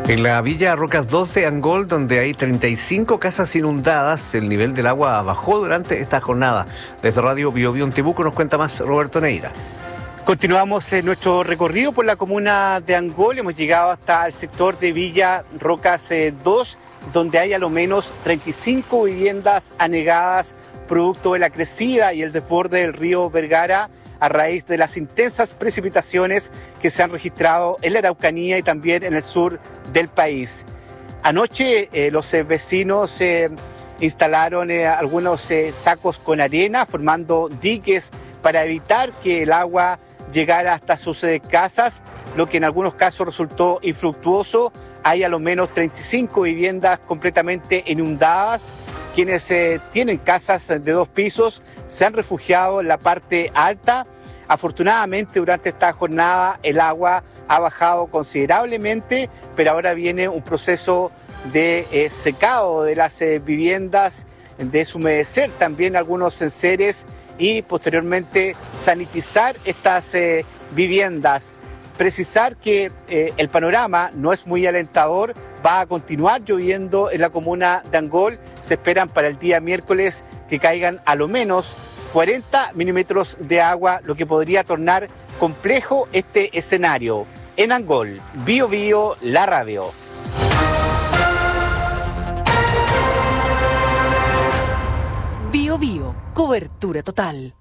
En la villa Rocas 2 de Angol, donde hay 35 casas inundadas, el nivel del agua bajó durante esta jornada. Desde Radio Bio Bio en Temuco nos cuenta más Roberto Neira. Continuamos nuestro recorrido por la comuna de Angol. Hemos llegado hasta el sector de Villa Rocas 2, donde hay a lo menos 35 viviendas anegadas producto de la crecida y el desborde del río Vergara a raíz de las intensas precipitaciones que se han registrado en la Araucanía y también en el sur del país. Anoche los vecinos instalaron algunos sacos con arena, formando diques para evitar que el agua llegara hasta sus casas, lo que en algunos casos resultó infructuoso. Hay a lo menos 35 viviendas completamente inundadas. Quienes tienen casas de 2 pisos se han refugiado en la parte alta. Afortunadamente, durante esta jornada el agua ha bajado considerablemente, pero ahora viene un proceso de secado de las viviendas, de deshumedecer también algunos enseres y posteriormente sanitizar estas viviendas. Precisar que el panorama no es muy alentador, va a continuar lloviendo en la comuna de Angol. Se esperan para el día miércoles que caigan a lo menos 40 milímetros de agua, lo que podría tornar complejo este escenario. En Angol, Bio Bio, la radio. Bio Bio, cobertura total.